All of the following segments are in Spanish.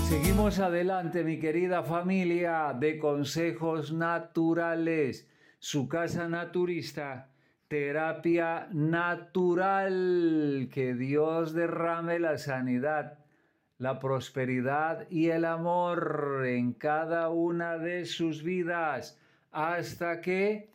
Seguimos adelante, mi querida familia de Consejos Naturales, su casa naturista, terapia natural. Que Dios derrame la sanidad, la prosperidad y el amor en cada una de sus vidas, hasta que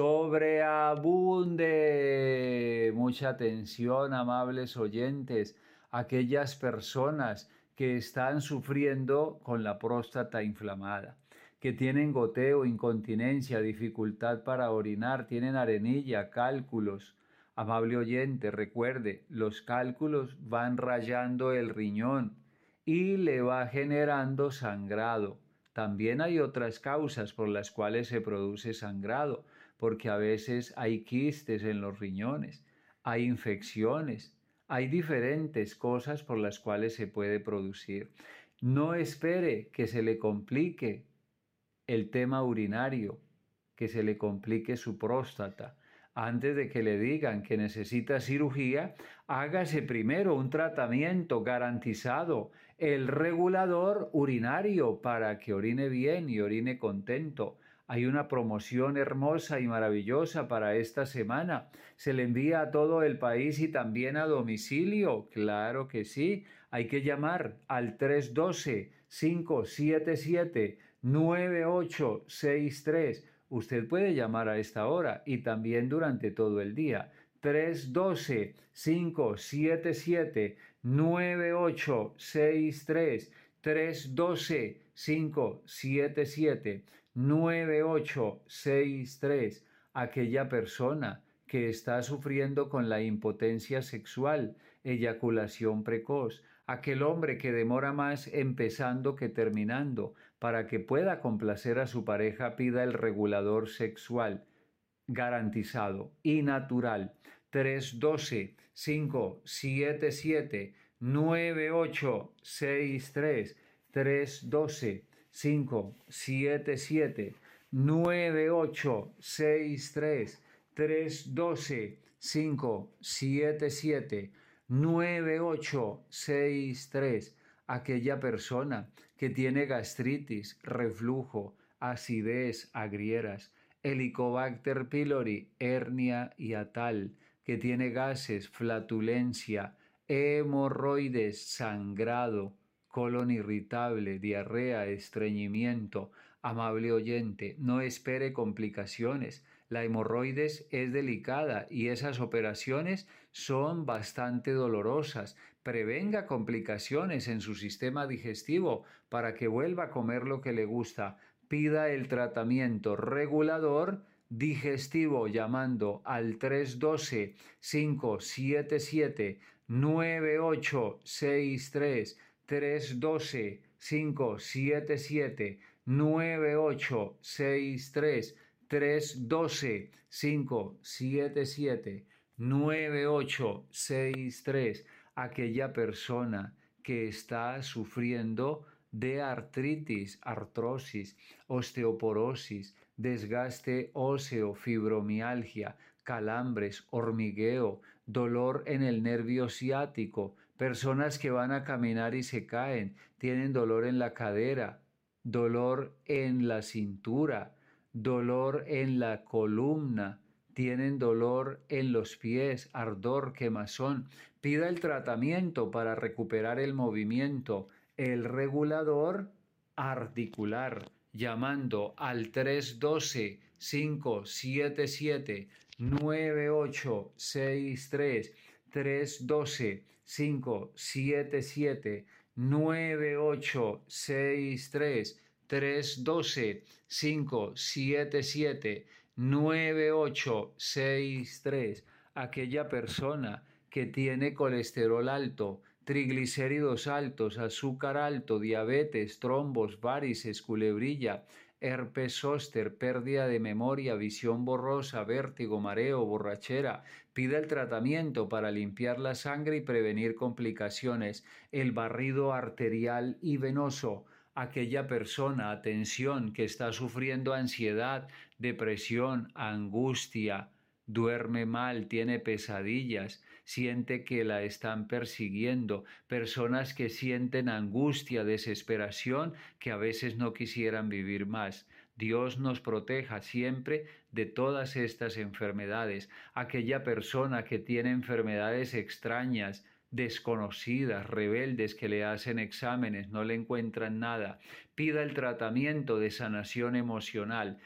sobreabunde. Mucha atención, amables oyentes, aquellas personas que están sufriendo con la próstata inflamada, que tienen goteo, incontinencia, dificultad para orinar, tienen arenilla, cálculos. Amable oyente, recuerde, los cálculos van rayando el riñón y le va generando sangrado. También hay otras causas por las cuales se produce sangrado, porque a veces hay quistes en los riñones, hay infecciones, hay diferentes cosas por las cuales se puede producir. No espere que se le complique el tema urinario, que se le complique su próstata. Antes de que le digan que necesita cirugía, hágase primero un tratamiento garantizado, el regulador urinario, para que orine bien y orine contento. Hay una promoción hermosa y maravillosa para esta semana. Se le envía a todo el país y también a domicilio. Claro que sí. Hay que llamar al 312-577-9863. Usted puede llamar a esta hora y también durante todo el día. 312-577-9863. 312-577-9863. Aquella persona que está sufriendo con la impotencia sexual, eyaculación precoz, aquel hombre que demora más empezando que terminando, para que pueda complacer a su pareja, pida el regulador sexual garantizado y natural. 312-577-9863. 312-577-9863. 312-577-9863. Aquella persona que tiene gastritis, reflujo, acidez, agrieras, Helicobacter pylori, hernia hiatal, que tiene gases, flatulencia, hemorroides, sangrado, colon irritable, diarrea, estreñimiento. Amable oyente, no espere complicaciones. La hemorroides es delicada y esas operaciones son bastante dolorosas. Prevenga complicaciones en su sistema digestivo para que vuelva a comer lo que le gusta. Pida el tratamiento regulador digestivo llamando al 312-577-9863. 312-577-9863. 312-577-9863. Aquella persona que está sufriendo de artritis, artrosis, osteoporosis, desgaste óseo, fibromialgia, calambres, hormigueo, dolor en el nervio ciático, personas que van a caminar y se caen, tienen dolor en la cadera, dolor en la cintura, dolor en la columna, tienen dolor en los pies, ardor, quemazón. Pida el tratamiento para recuperar el movimiento, el regulador articular, llamando al 312-577-9863. 312-577-9863. 312-577-9863. Aquella persona que tiene colesterol alto, triglicéridos altos, azúcar alto, diabetes, trombos, varices, culebrilla, herpes zóster, pérdida de memoria, visión borrosa, vértigo, mareo, borrachera. Pida el tratamiento para limpiar la sangre y prevenir complicaciones, el barrido arterial y venoso. Aquella persona, atención, que está sufriendo ansiedad, depresión, angustia, duerme mal, tiene pesadillas, siente que la están persiguiendo, personas que sienten angustia, desesperación, que a veces no quisieran vivir más. Dios nos proteja siempre de todas estas enfermedades. Aquella persona que tiene enfermedades extrañas, desconocidas, rebeldes, que le hacen exámenes, no le encuentran nada, pida el tratamiento de sanación emocional.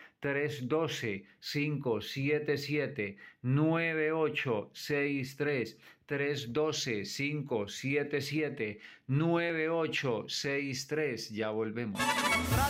312-577-9863. 312-577-9863. Ya volvemos.